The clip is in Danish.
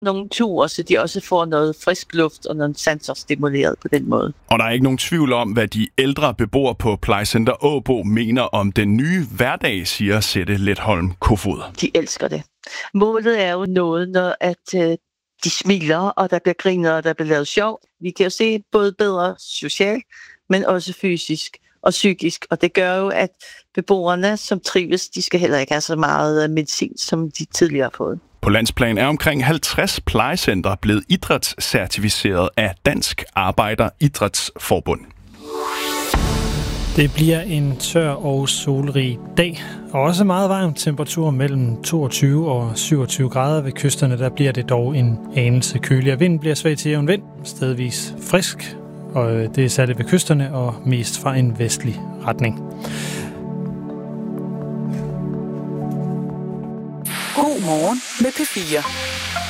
nogle ture, så de også får noget frisk luft og nogle sanser stimuleret på den måde. Og der er ikke nogen tvivl om, hvad de ældre beboere på Plejecenter Åbo mener om den nye hverdag, siger Sette Letholm Kofod. De elsker det. Målet er jo noget, når de smiler, og der bliver grinet, og der bliver lavet sjov. Vi kan jo se både bedre socialt, men også fysisk og psykisk. Og det gør jo, at beboerne, som trives, de skal heller ikke have så meget medicin, som de tidligere har fået. På landsplan er omkring 50 plejecentre blevet idrætscertificeret af Dansk Arbejderidrætsforbund. Det bliver en tør og solrig dag, og også meget varm temperatur mellem 22 og 27 grader. Ved kysterne der bliver det dog en anelse køligere. Vinden bliver svag til jævn vind, stedvis frisk, og det er særligt ved kysterne og mest fra en vestlig retning. God morgen med P4.